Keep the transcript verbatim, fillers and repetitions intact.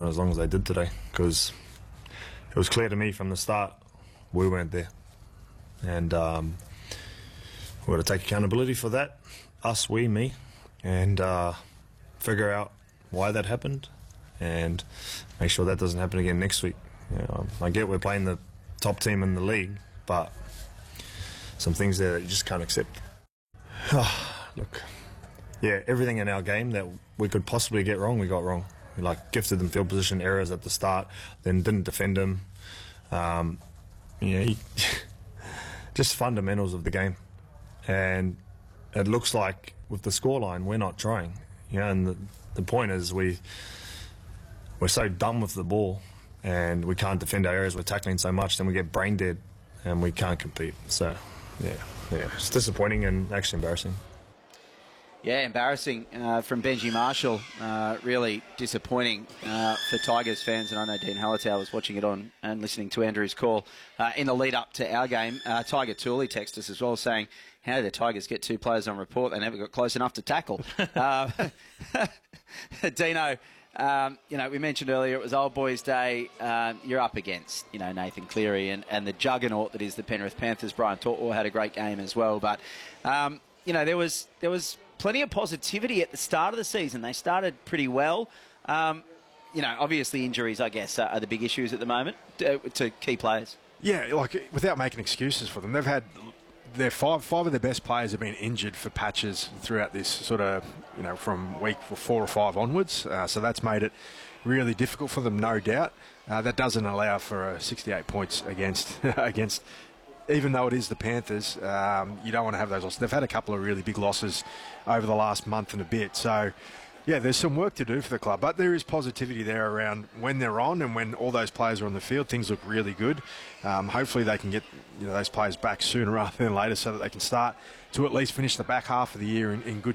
as long as they did today, because it was clear to me from the start we weren't there. And um, we've got to take accountability for that, us, we, me, and uh, figure out why that happened and make sure that doesn't happen again next week. You know, I get we're playing the top team in the league, but some things there that you just can't accept. Look, yeah, everything in our game that we could possibly get wrong, we got wrong. We like gifted them field position errors at the start, then didn't defend them. Um, you know, he just fundamentals of the game. And it looks like with the scoreline, we're not trying. You know, and the, the point is we, we're so done with the ball and we can't defend our areas. We're tackling so much, then we get brain dead and we can't compete. So, yeah, yeah, it's disappointing and actually embarrassing. Yeah, embarrassing uh, from Benji Marshall. Uh, really disappointing uh, for Tigers fans. And I know Dean Hallertau was watching it on and listening to Andrew's call uh, in the lead up to our game. Uh, Tiger Tooley texted us as well saying, how did the Tigers get two players on report? They never got close enough to tackle. uh, Dino, um, you know, we mentioned earlier it was Old Boys Day. Um, you're up against, you know, Nathan Cleary and, and the juggernaut that is the Penrith Panthers. Brian Tortwell had a great game as well. But, um, you know, there was there was... plenty of positivity at the start of the season. They started pretty well. Um, you know, obviously injuries, I guess, are the big issues at the moment to, to key players. Yeah, like without making excuses for them, they've had their five five of their best players have been injured for patches throughout this sort of, you know, from week four or five onwards. Uh, so that's made it really difficult for them, no doubt. Uh, that doesn't allow for a sixty-eight points against against. Even though it is the Panthers, um, you don't want to have those losses. They've had a couple of really big losses over the last month and a bit. So, yeah, there's some work to do for the club. But there is positivity there around when they're on and when all those players are on the field. Things look really good. Um, hopefully they can get you know those players back sooner rather than later so that they can start to at least finish the back half of the year in, in good